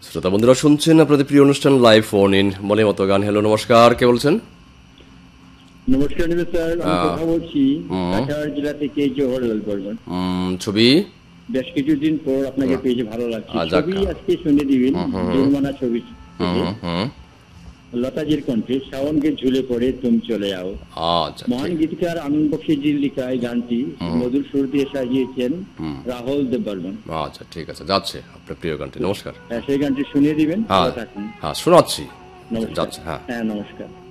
শ্রোতা বন্ধুরা শুনছেন আপনাদের প্রিয় অনুষ্ঠান লাইভ ফোন ইন মনে মতো গান। হ্যালো, নমস্কার, কে বলছেন? নমস্কার স্যার, আমি কথা বলছি কাছাড় জেলা থেকে জওহরলাল বর্মন। ছবি বেশ কিছুদিন পর আপনাকে পেয়েছি, ভালো লাগছে। ছবি আজকে শুনে দিবেন, জুরমানা ছবি লতাজির কণ্ঠে শাওনকে ঝুলে পড়ে তুমি চলে যাও। মহান গীতিকার আনন্দ বক্সিজির লিখা এই গানটি মধুর সুর দিয়ে সাজিয়েছেন রাহুল দেব বর্মন। আচ্ছা, ঠিক আছে, যাচ্ছে আপনার প্রিয় গানটি। নমস্কার। সেই গানটি শুনিয়ে দিবেন। হ্যাঁ, শোনাচ্ছি। নমস্কার। যাচ্ছে। হ্যাঁ, নমস্কার।